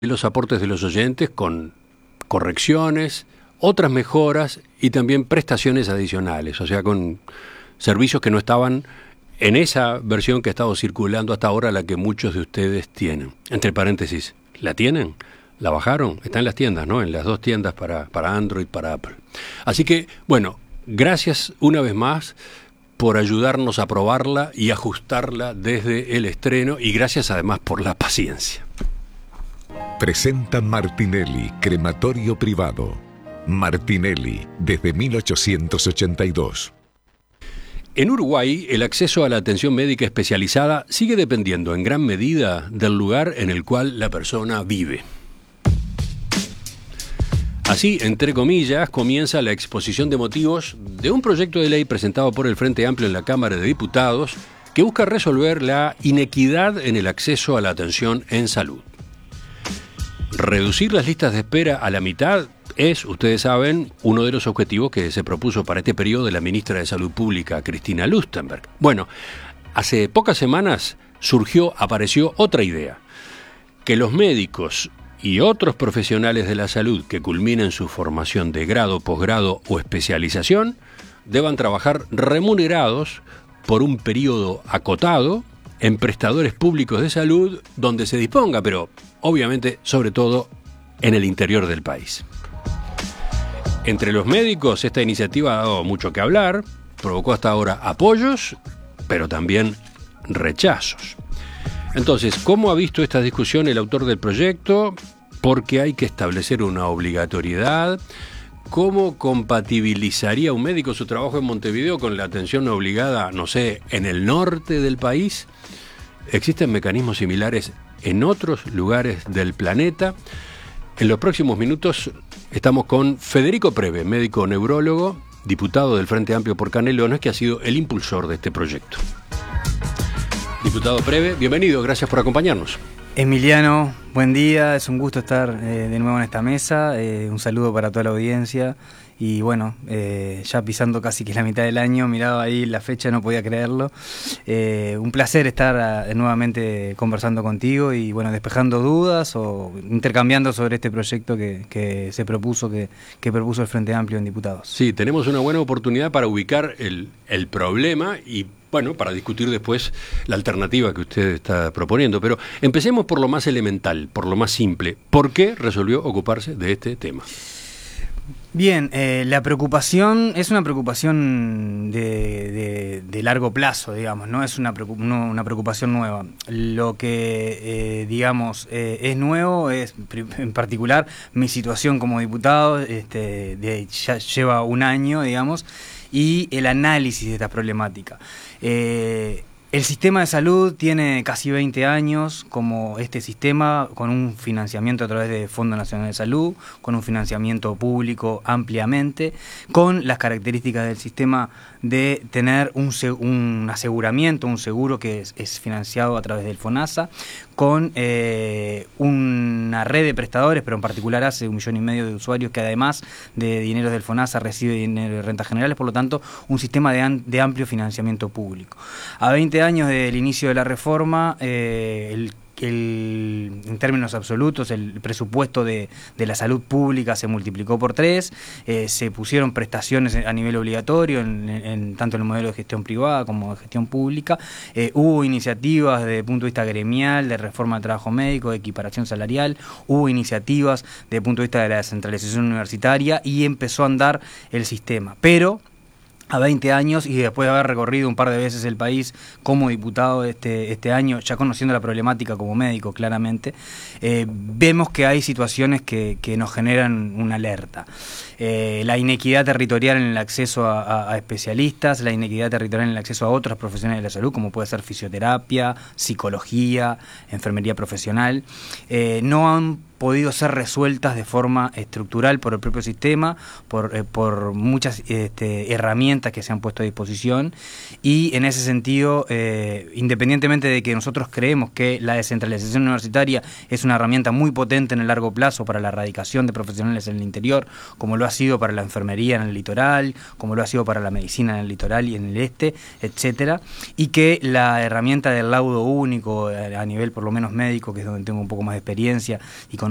los aportes de los oyentes con correcciones, otras mejoras y también prestaciones adicionales, o sea, con servicios que no estaban en esa versión que ha estado circulando hasta ahora, la que muchos de ustedes tienen. Entre paréntesis, ¿la tienen? ¿La bajaron? Está en las tiendas, ¿no? En las dos tiendas para Android, para Apple. Así que, bueno, gracias una vez más por ayudarnos a probarla y ajustarla desde el estreno, y gracias además por la paciencia. Presenta Martinelli, crematorio privado. Martinelli, desde 1882. En Uruguay, el acceso a la atención médica especializada sigue dependiendo en gran medida del lugar en el cual la persona vive. Así, entre comillas, comienza la exposición de motivos de un proyecto de ley presentado por el Frente Amplio en la Cámara de Diputados que busca resolver la inequidad en el acceso a la atención en salud. Reducir las listas de espera a la mitad es, ustedes saben, uno de los objetivos que se propuso para este periodo de la ministra de Salud Pública, Cristina Lustenberg. Bueno, hace pocas semanas apareció otra idea: que los médicos y otros profesionales de la salud que culminen su formación de grado, posgrado o especialización deban trabajar remunerados por un periodo acotado en prestadores públicos de salud donde se disponga, pero obviamente, sobre todo, en el interior del país. Entre los médicos, esta iniciativa ha dado mucho que hablar, provocó hasta ahora apoyos, pero también rechazos. Entonces, ¿cómo ha visto esta discusión el autor del proyecto? ¿Por qué hay que establecer una obligatoriedad? ¿Cómo compatibilizaría un médico su trabajo en Montevideo con la atención obligada, no sé, en el norte del país? ¿Existen mecanismos similares en otros lugares del planeta? En los próximos minutos estamos con Federico Preve, médico neurólogo, diputado del Frente Amplio por Canelones, que ha sido el impulsor de este proyecto. Diputado Preve, bienvenido, gracias por acompañarnos. Emiliano, buen día, es un gusto estar de nuevo en esta mesa, un saludo para toda la audiencia. Y bueno, ya pisando casi que la mitad del año, miraba ahí la fecha, no podía creerlo. Un placer estar nuevamente conversando contigo y bueno, despejando dudas o intercambiando sobre este proyecto que se propuso, que propuso el Frente Amplio en Diputados. Sí, tenemos una buena oportunidad para ubicar el problema y bueno, para discutir después la alternativa que usted está proponiendo. Pero empecemos por lo más elemental, por lo más simple. ¿Por qué resolvió ocuparse de este tema? Bien, la preocupación es una preocupación de largo plazo, digamos, no es una preocupación nueva. Lo que, digamos, es nuevo es, en particular, mi situación como diputado, ya lleva un año, digamos, y el análisis de esta problemática. El sistema de salud tiene casi 20 años como este sistema, con un financiamiento a través del Fondo Nacional de Salud, con un financiamiento público ampliamente, con las características del sistema de tener un aseguramiento, un seguro que es financiado a través del FONASA, con una red de prestadores, pero en particular hace 1,5 millones de usuarios que además de dineros del FONASA recibe dinero de rentas generales, por lo tanto un sistema de amplio financiamiento público. A 20 años del inicio de la reforma, en términos absolutos, el presupuesto de la salud pública se multiplicó por 3, se pusieron prestaciones a nivel obligatorio, tanto en el modelo de gestión privada como de gestión pública, hubo iniciativas desde el punto de vista gremial, de reforma del trabajo médico, de equiparación salarial, hubo iniciativas desde el punto de vista de la descentralización universitaria y empezó a andar el sistema. Pero a 20 años y después de haber recorrido un par de veces el país como diputado este año, ya conociendo la problemática como médico claramente, vemos que hay situaciones que nos generan una alerta. La inequidad territorial en el acceso a especialistas, la inequidad territorial en el acceso a otros profesionales de la salud, como puede ser fisioterapia, psicología, enfermería profesional, no han podido ser resueltas de forma estructural por el propio sistema, por muchas herramientas que se han puesto a disposición, y en ese sentido, independientemente de que nosotros creemos que la descentralización universitaria es una herramienta muy potente en el largo plazo para la erradicación de profesionales en el interior, como lo ha sido para la enfermería en el litoral, como lo ha sido para la medicina en el litoral y en el este, etcétera, y que la herramienta del laudo único a nivel por lo menos médico, que es donde tengo un poco más de experiencia y conocimiento